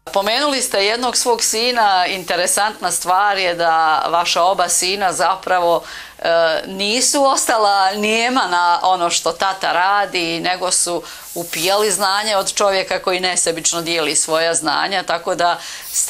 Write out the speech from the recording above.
Pomenuli ste jednog svog sina, interesantna stvar je da vaša oba sina zapravo nisu ostala nijema na ono što tata radi, nego su upijali znanje od čovjeka koji nesebično dijeli svoja znanja, tako da